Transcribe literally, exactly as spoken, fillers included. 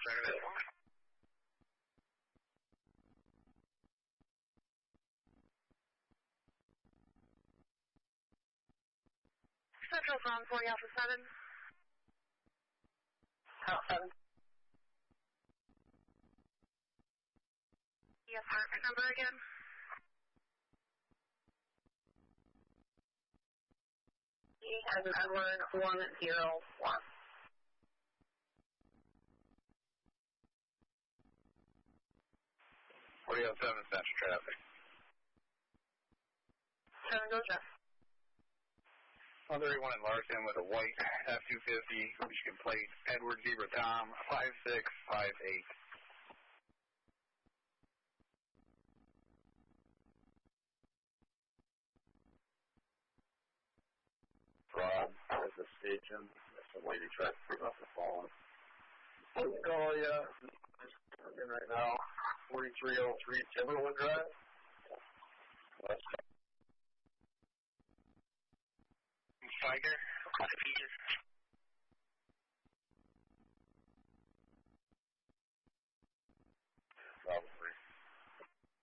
Central's on forty Alpha seven. Alpha seven. Yes, apartment number again. He has an Edward one zero one. forty oh seven Central traffic. Seven goes up. one thirty-one in Larson with a white F two fifty, Michigan plate, Edward Zebra Tom, five six five eight. Rob, as a station, that's the lady trying to pick up the phone. Oh, yeah. Working right now. forty-three oh three Timberwood Drive. West. Tiger.